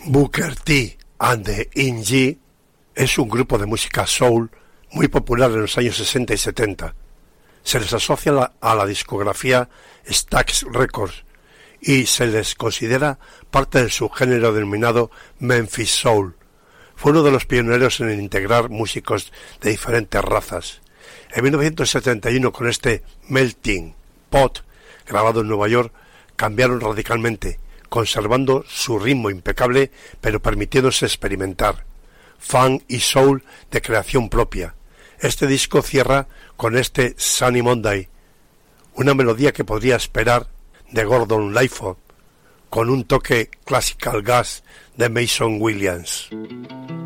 Booker T and the In-G es un grupo de música soul muy popular en los años 60 y 70. Se les asocia a la discografía Stax Records y se les considera parte del subgénero denominado Memphis Soul. Fue uno de los pioneros en integrar músicos de diferentes razas. En 1971, con este Melting Pot, grabado en Nueva York, cambiaron radicalmente, conservando su ritmo impecable, pero permitiéndose experimentar. Funk y soul de creación propia. Este disco cierra con este Sunny Monday, una melodía que podría esperar de Gordon Lightfoot, con un toque classical gas de Mason Williams.